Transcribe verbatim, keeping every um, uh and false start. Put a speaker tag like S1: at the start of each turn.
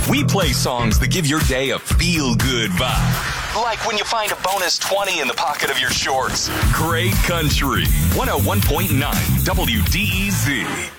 S1: We play songs that give your day a feel-good vibe. Like when you find a bonus twenty in the pocket of your shorts. Great Country, one oh one point nine W D E Z.